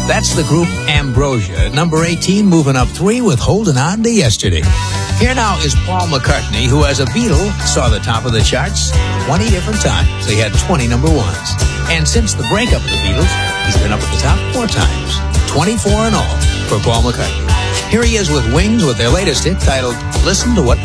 That's the group Ambrosia, number 18, moving up 3 with Holding On to Yesterday. Here now is Paul McCartney, who as a Beatle saw the top of the charts 20 different times. He had 20 number ones. And since the breakup of the Beatles, he's been up at the top 4 times. 24 in all for Paul McCartney. Here he is with Wings with their latest hit titled Listen to What